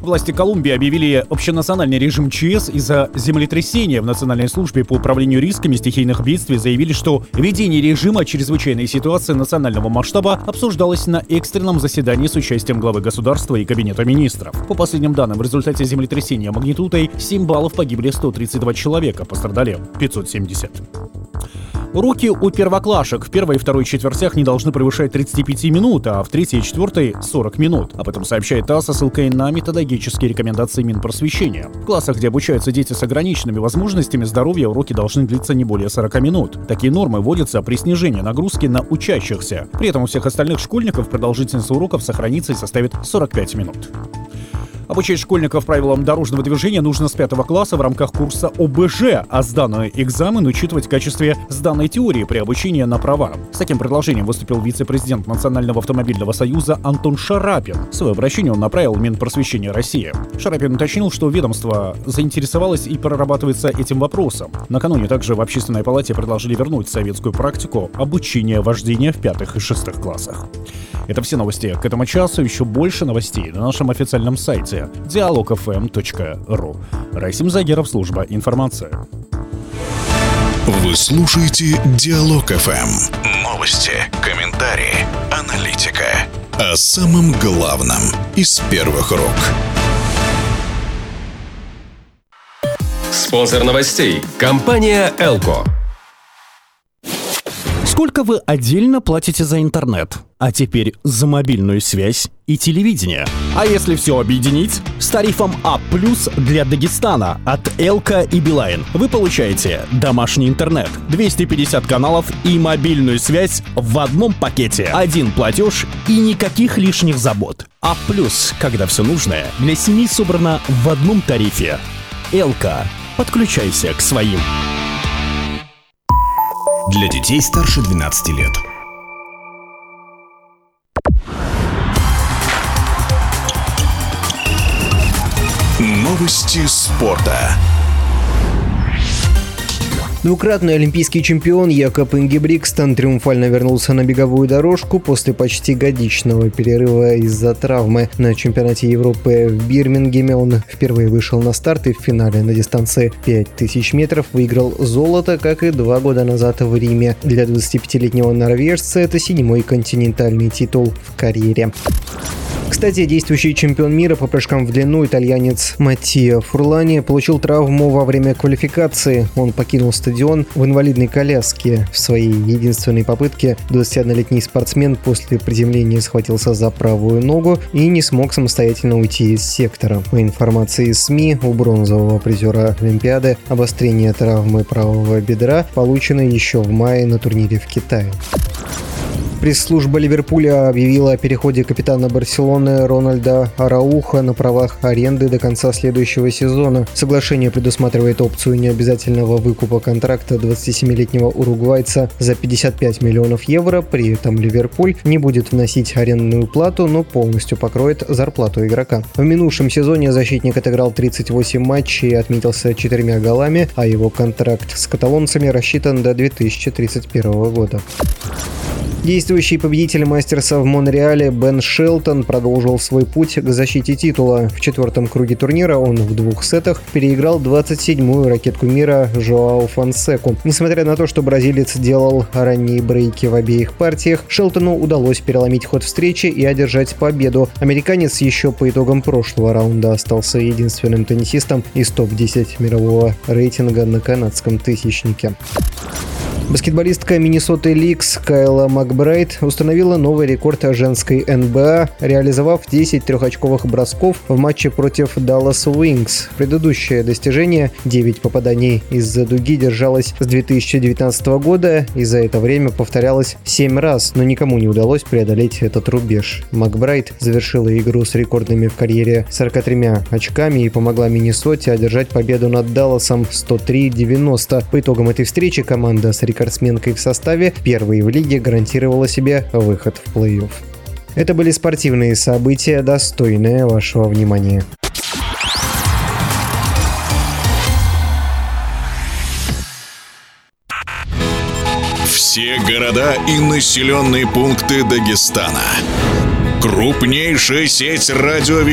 Власти Колумбии объявили общенациональный режим ЧС из-за землетрясения. В Национальной службе по управлению рисками стихийных бедствий заявили, что введение режима чрезвычайной ситуации национального масштаба обсуждалось на экстренном заседании с участием главы государства и Кабинета министров. По последним данным, в результате землетрясения магнитудой 7 баллов погибли 132 человека, пострадали 570. Уроки у первоклашек в первой и второй четвертях не должны превышать 35 минут, а в третьей и четвертой — 40 минут. Об этом сообщает ТАСС со ссылкой на методологические рекомендации Минпросвещения. В классах, где обучаются дети с ограниченными возможностями здоровья, уроки должны длиться не более 40 минут. Такие нормы вводятся при снижении нагрузки на учащихся. При этом у всех остальных школьников продолжительность уроков сохранится и составит 45 минут. Обучать школьников правилам дорожного движения нужно с 5 класса в рамках курса ОБЖ, а сданный экзамен учитывать в качестве сданной теории при обучении на права. С таким предложением выступил вице-президент Национального автомобильного союза Антон Шарапин. Свое обращение он направил в Минпросвещение России. Шарапин уточнил, что ведомство заинтересовалось и прорабатывается этим вопросом. Накануне также в Общественной палате предложили вернуть советскую практику обучения вождения в 5 и 6 классах. Это все новости к этому часу. Еще больше новостей на нашем официальном сайте dialogfm.ru. Расим Загеров, служба информации. Вы слушаете Диалог ФМ. Новости, комментарии, аналитика. О самом главном из первых рук. Спонсор новостей – компания «Элко». Сколько вы отдельно платите за интернет? А теперь за мобильную связь и телевидение. А если все объединить? С тарифом А+ для Дагестана от Элка и Билайн вы получаете домашний интернет, 250 каналов и мобильную связь в одном пакете. Один платеж и никаких лишних забот. А+, когда все нужное для семьи собрано в одном тарифе. Элка. Подключайся к своим. Для детей старше 12 лет. Новости спорта. Двукратный олимпийский чемпион Якоб Ингебригтсен триумфально вернулся на беговую дорожку после почти годичного перерыва из-за травмы. На чемпионате Европы в Бирмингеме он впервые вышел на старт и в финале на дистанции 5000 метров выиграл золото, как и 2 года назад в Риме. Для 25-летнего норвежца это 7-й континентальный титул в карьере. Кстати, действующий чемпион мира по прыжкам в длину итальянец Маттио Фурлани получил травму во время квалификации. Он покинул стадион в инвалидной коляске. В своей единственной попытке 21-летний спортсмен после приземления схватился за правую ногу и не смог самостоятельно уйти из сектора. По информации СМИ, у бронзового призера Олимпиады обострение травмы правого бедра получено еще в мае на турнире в Китае. Пресс-служба Ливерпуля объявила о переходе капитана Барселоны Рональда Арауха на правах аренды до конца следующего сезона. Соглашение предусматривает опцию необязательного выкупа контракта 27-летнего уругвайца за 55 миллионов евро. При этом Ливерпуль не будет вносить арендную плату, но полностью покроет зарплату игрока. В минувшем сезоне защитник отыграл 38 матчей и отметился 4 голами, а его контракт с каталонцами рассчитан до 2031 года. Действующий победитель мастерса в Монреале Бен Шелтон продолжил свой путь к защите титула. В 4-м круге турнира он в 2 сетах переиграл 27-ю ракетку мира Жоау Фонсеку. Несмотря на то, что бразилец делал ранние брейки в обеих партиях, Шелтону удалось переломить ход встречи и одержать победу. Американец еще по итогам прошлого раунда остался единственным теннисистом из топ-10 мирового рейтинга на канадском тысячнике. Баскетболистка Миннесоты Ликс Кайла Макбрайт установила новый рекорд женской НБА, реализовав 10 трехочковых бросков в матче против Dallas Wings. Предыдущее достижение, 9 попаданий из-за дуги, держалось с 2019 года и за это время повторялось 7 раз, но никому не удалось преодолеть этот рубеж. Макбрайт завершила игру с рекордными в карьере 43 очками и помогла Миннесоте одержать победу над Далласом 103-90. По итогам этой встречи команда с рекордсменкой в составе первой в лиге гарантировала себе выход в плей-офф. Это были спортивные события, достойные вашего внимания. Все города и населенные пункты Дагестана. Крупнейшая сеть радиовещания